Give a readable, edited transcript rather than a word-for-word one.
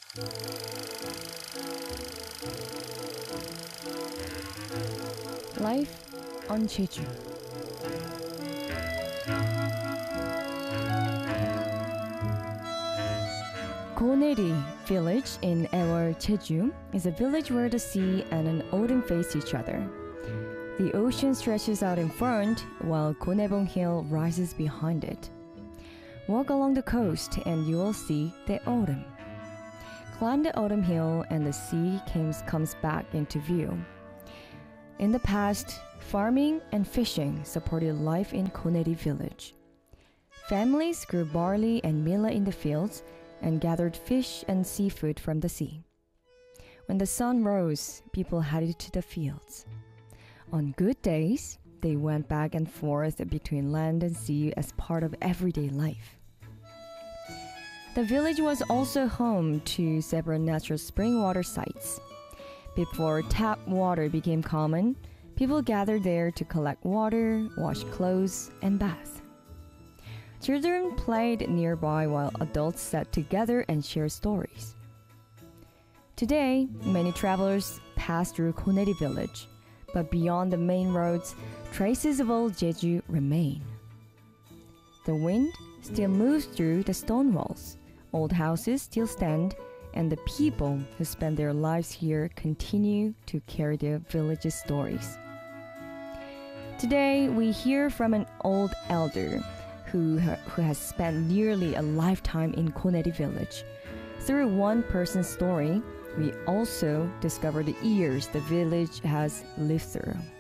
Life on Jeju. Goneri village in Ewol, Jeju is a village where the sea and an ocean face each other. The ocean stretches out in front while Gonebong Hill rises behind it. Walk along the coast and you will see the autumn. Climb the autumn hill and the sea comes back into view. In the past, farming and fishing supported life in Goneri village. Families grew barley and millet in the fields and gathered fish and seafood from the sea. When the sun rose, people headed to the fields. On good days, they went back and forth between land and sea as part of everyday life. The village was also home to several natural spring water sites. Before tap water became common, people gathered there to collect water, wash clothes, and bath. Children played nearby while adults sat together and shared stories. Today, many travelers pass through Goneri village, but beyond the main roads, traces of old Jeju remain. The wind still moves through the stone walls, old houses still stand, and the people who spend their lives here continue to carry their village's stories. Today, we hear from an old elder who has spent nearly a lifetime in Goneri village. Through one person's story, we also discover the years the village has lived through.